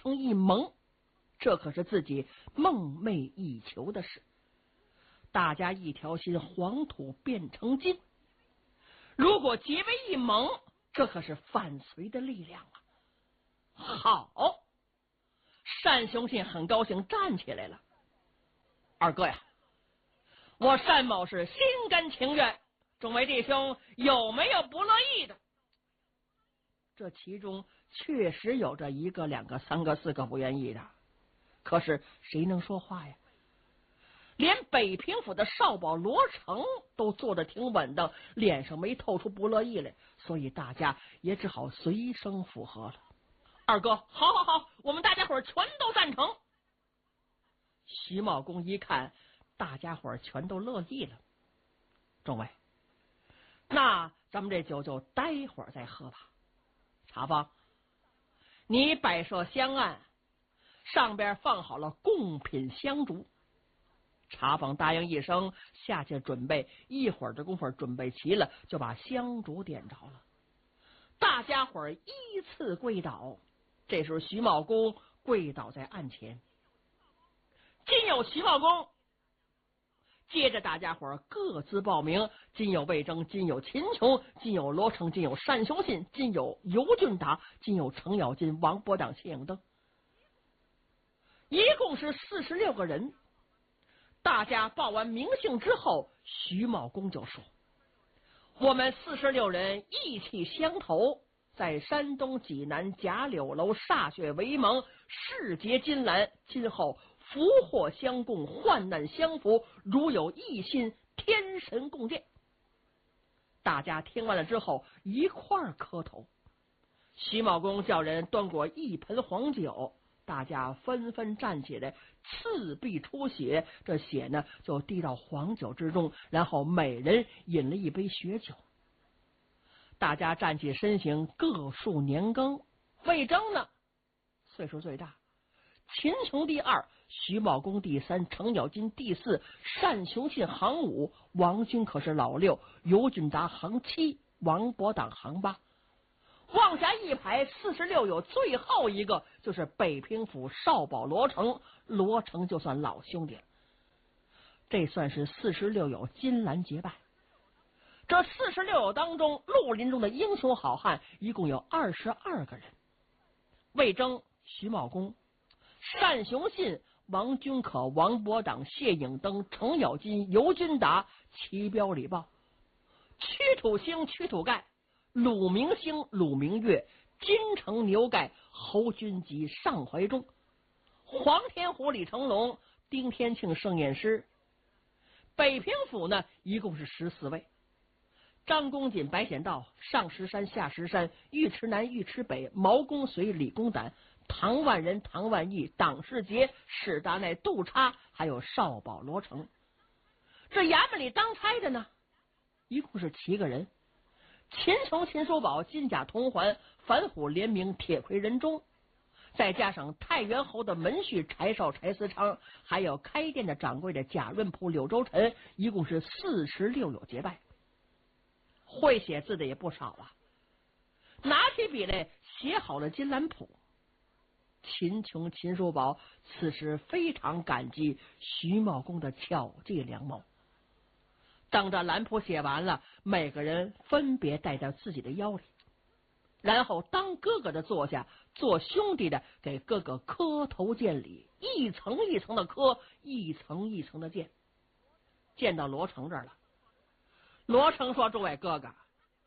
成一盟，这可是自己梦寐以求的事。大家一条心，黄土变成金。如果结为一盟，这可是反隋的力量啊！好，单雄信很高兴，站起来了。二哥呀，我单某是心甘情愿，众位弟兄有没有不乐意的？这其中确实有着一个、两个、三个、四个不愿意的，可是谁能说话呀？连北平府的少保罗成都坐得挺稳当，脸上没透出不乐意来，所以大家也只好随声附和了。二哥，好，我们大家伙全都赞成。徐茂公一看大家伙全都乐意了，众位，那咱们这酒就待会儿再喝吧。茶坊，你摆设香案，上边放好了贡品香烛。茶坊答应一声，下去准备，一会儿的功夫准备齐了，就把香烛点着了。大家伙依次跪倒，这时候徐茂公跪倒在案前。今有徐茂公，接着大家伙各自报名，今有魏征，今有秦琼，今有罗成，今有单雄信，今有尤俊达，今有程咬金、王伯党、谢影登，一共是46个人。大家报完名姓之后，徐茂公就说：我们46人意气相投，在山东济南贾柳楼歃血为盟，誓结金兰，今后福祸相共，患难相扶，如有异心，天神共鉴。大家听完了之后一块儿磕头。徐茂公叫人端过一盆黄酒，大家纷纷站起来，刺壁出血，这血呢就滴到黄酒之中，然后每人饮了一杯血酒。大家站起身形，各数年庚。魏征呢岁数最大，秦琼第2，徐茂公第3，程咬金第4，单雄信行5，王军可是老6，尤俊达行7，王伯党行8。往下一排46，有最后一个就是北平府少保罗成，罗成就算老兄弟了。这算是46友金兰结拜。这46友当中，绿林中的英雄好汉一共有22个人。魏征、徐茂公、单雄信、王君可、王伯党、谢影登、程咬金、尤俊达、齐彪、李豹、屈土兴、屈土盖、鲁明兴、鲁明月、金城牛盖、侯君集、尚怀忠、黄天虎、李成龙、丁天庆、盛彦师。北平府呢一共是14位，张公瑾、白显道、上石山、下石山、尉迟南、尉迟北、毛公遂、李公胆、唐万人、唐万义、党世杰、史达奈、杜叉，还有少保罗成。这衙门里当差的呢一共是7个人，秦琼、秦叔宝、金甲铜环、反虎联名、铁魁人中，再加上太原侯的门婿柴绍、柴思昌，还有开店的掌柜的贾润甫、柳周臣，一共是46友结拜。会写字的也不少啊，拿起笔来写好了金兰谱。秦琼、秦叔宝此时非常感激徐茂公的巧计良谋。等着兰谱写完了，每个人分别带到自己的腰里，然后当哥哥的坐下，做兄弟的给哥哥磕头见礼，一层一层的磕，一层一层的见。见到罗成这儿了，罗成说：诸位哥哥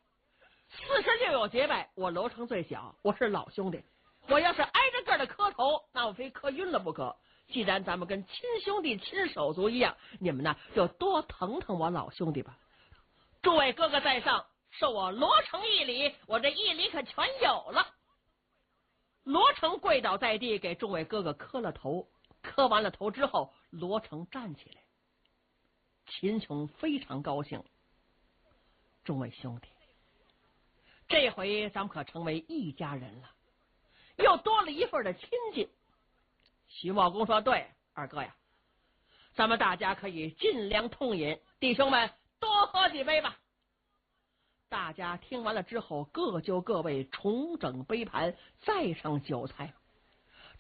，46友结拜，我罗成最小，我是老兄弟，我要是挨着个的磕头，那我非磕晕了不可。既然咱们跟亲兄弟亲手足一样，你们呢就多疼疼我老兄弟吧。诸位哥哥在上，受我罗成一礼，我这一礼可全有了。罗成跪倒在地，给众位哥哥磕了头。磕完了头之后，罗成站起来。秦琼非常高兴，众位兄弟，这回咱们可成为一家人了，又多了一份的亲近。徐茂公说：对，二哥呀，咱们大家可以尽量痛饮，弟兄们多喝几杯吧。大家听完了之后，各就各位，重整杯盘，再上酒菜。